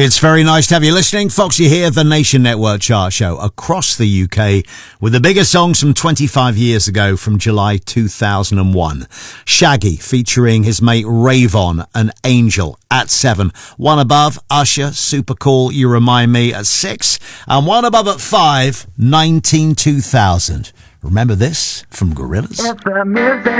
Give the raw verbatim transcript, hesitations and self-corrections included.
It's very nice to have you listening. Foxy here, the Nation Network chart show across the U K with the biggest songs from twenty-five years ago from July two thousand one. Shaggy featuring his mate Ravon and Angel at seven. One above, Usher, Super Cool, You Remind Me at six. And one above at five, nineteen two thousand. Remember this from Gorillaz? Yes, I miss